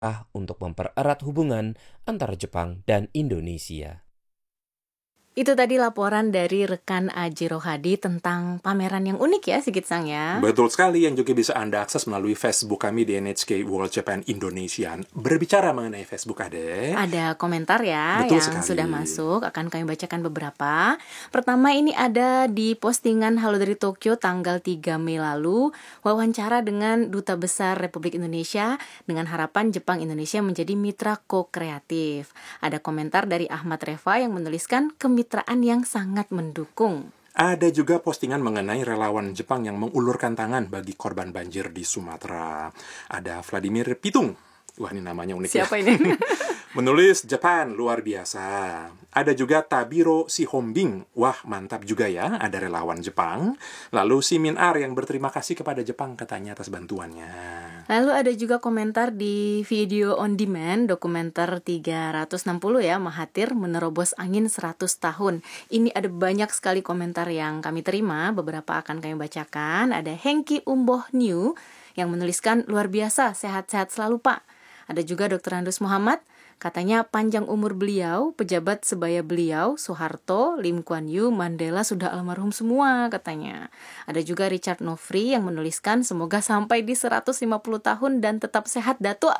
untuk mempererat hubungan antara Jepang dan Indonesia. Itu tadi laporan dari rekan Aji Rohadi tentang pameran yang unik ya, Sigit Sang ya. Betul sekali, yang juga bisa Anda akses melalui Facebook kami di NHK World Japan Indonesia. Berbicara mengenai Facebook, Ade, Ada komentar ya betul yang sekali. sudah masuk, akan kami bacakan beberapa. Pertama ini ada di postingan Halo dari Tokyo tanggal 3 Mei lalu, wawancara dengan Duta Besar Republik Indonesia dengan harapan Jepang Indonesia menjadi mitra ko-kreatif. Ada komentar dari Ahmad Reva yang menuliskan kemitraan yang sangat mendukung. Ada juga postingan mengenai relawan Jepang yang mengulurkan tangan bagi korban banjir di Sumatera. Ada Vladimir Pitung. Wah, ini namanya unik. Siapa ini? Menulis Jepang luar biasa. Ada juga Tabiro Sihombing. Wah, mantap juga ya, ada relawan Jepang. Lalu si Min Ar yang berterima kasih kepada Jepang katanya atas bantuannya. Lalu ada juga komentar di video on demand dokumenter 360 ya, Mahathir menerobos angin 100 tahun. Ini ada banyak sekali komentar yang kami terima, beberapa akan kami bacakan. Ada Hengki Umboh New yang menuliskan luar biasa, sehat-sehat selalu Pak. Ada juga Dr. Andus Muhammad, katanya panjang umur beliau, pejabat sebaya beliau, Soeharto, Lim Kuan Yew, Mandela sudah almarhum semua katanya. Ada juga Richard Nofri yang menuliskan semoga sampai di 150 tahun dan tetap sehat Datuk.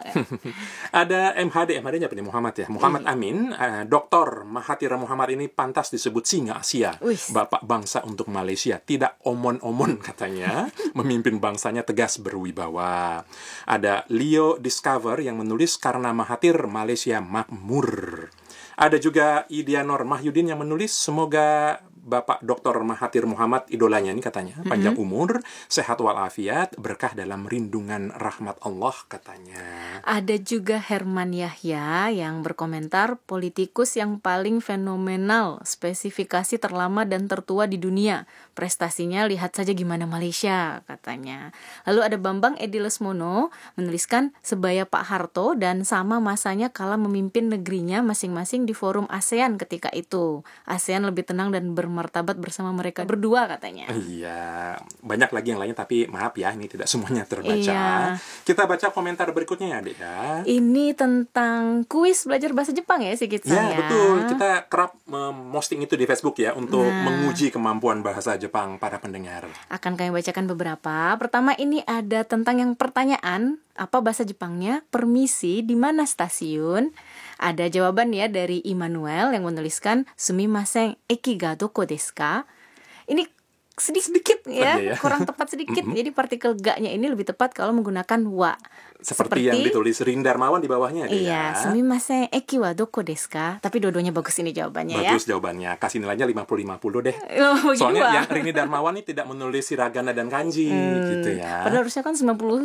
Ada MHD-nya apa nih? Muhammad ya? Muhammad Amin, Dr. Mahathir Muhammad ini pantas disebut singa Asia, bapak bangsa untuk Malaysia. Tidak omon-omon katanya, memimpin bangsanya tegas berwibawa. Ada Leo Discover yang menulis karena Mahathir Malaysia makmur. Ada juga Idianor Mahyudin yang menulis semoga Bapak Dr. Mahathir Muhammad, idolanya ini katanya, panjang umur, sehat walafiat, berkah dalam rindungan rahmat Allah katanya. Ada juga Herman Yahya yang berkomentar politikus yang paling fenomenal, spesifikasi terlama dan tertua di dunia. Prestasinya lihat saja gimana Malaysia katanya. Lalu ada Bambang Edi Lesmono menuliskan sebaya Pak Harto dan sama masanya kala memimpin negerinya masing-masing di forum ASEAN ketika itu. ASEAN lebih tenang dan bermartabat bersama mereka berdua katanya. Iya, banyak lagi yang lainnya tapi maaf ya, ini tidak semuanya terbaca. Iya. Kita baca komentar berikutnya ya, Dek ya. Ini tentang kuis belajar bahasa Jepang ya, Sigit Sang ya. Betul. Kita kerap memposting itu di Facebook ya untuk menguji kemampuan bahasa Jepang para pendengar. Akan kami bacakan beberapa. Pertama ini ada tentang yang pertanyaan, apa bahasa Jepangnya? Permisi, di mana stasiun? Ada jawaban ya dari Immanuel yang menuliskan sumimasen, eki ga doko desu ka? Ini sedikit ya, kurang tepat sedikit. Jadi partikel ga-nya ini lebih tepat kalau menggunakan wa. Seperti yang ditulis Rin Darmawan di bawahnya. Iya, sumimasen, eki wa doko desu ka? Tapi dua-duanya bagus ini jawabannya bagus jawabannya. Kasih nilainya 50-50 deh. Soalnya yang Rini Darmawan ini tidak menulis hiragana dan kanji gitu ya. Padahal harusnya kan 90-90.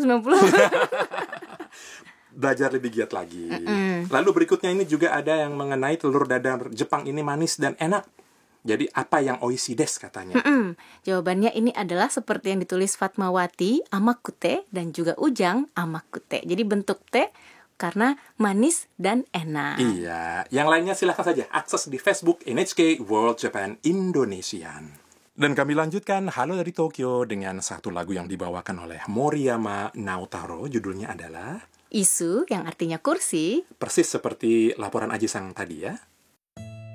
Belajar lebih giat lagi. Lalu berikutnya ini juga ada yang mengenai telur dadar Jepang ini manis dan enak. Jadi apa yang oishi desu katanya? Jawabannya ini adalah seperti yang ditulis Fatmawati, amakute, dan juga Ujang, amakute. Jadi bentuk te karena manis dan enak. Iya, yang lainnya silahkan saja akses di Facebook NHK World Japan Indonesia. Dan kami lanjutkan Halo dari Tokyo dengan satu lagu yang dibawakan oleh Moriyama Naotaro. Judulnya adalah Isu, yang artinya kursi. Persis seperti laporan Aji Sang tadi ya.